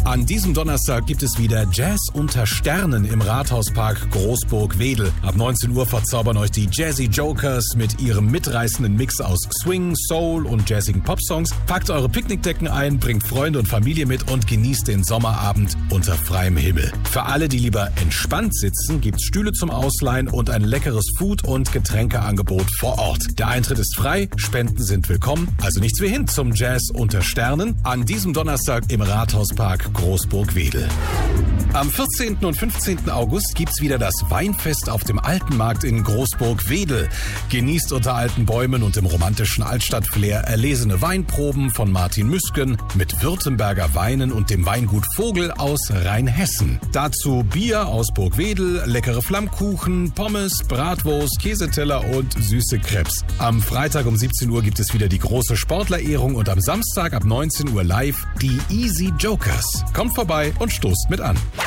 An diesem Donnerstag gibt es wieder Jazz unter Sternen im Rathauspark Großburg-Wedel. Ab 19 Uhr verzaubern euch die Jazzy Jokers mit ihrem mitreißenden Mix aus Swing, Soul und jazzigen Popsongs. Packt eure Picknickdecken ein, bringt Freunde und Familie mit und genießt den Sommerabend unter freiem Himmel. Für alle, die lieber entspannt sitzen, gibt's Stühle zum Ausleihen und ein leckeres Food- und Getränkeangebot vor Ort. Der Eintritt ist frei, Spenden sind willkommen, also nichts wie hin zum Jazz unter Sternen an diesem Donnerstag im Rathauspark Großburg-Wedel. Am 14. und 15. August gibt's wieder das Weinfest auf dem Altenmarkt in Großburg-Wedel. Genießt unter alten Bäumen und im romantischen Altstadt-Flair erlesene Weinproben von Martin Müsken mit Württemberger Weinen und dem Weingut Vogel aus Rheinhessen. Dazu Bier aus Burg-Wedel, leckere Flammkuchen, Pommes, Bratwurst, Käseteller und süße Crepes. Am Freitag um 17 Uhr gibt es wieder die große Sportlerehrung und am Samstag ab 19 Uhr live die Easy Jokers. Kommt vorbei und stoßt mit an.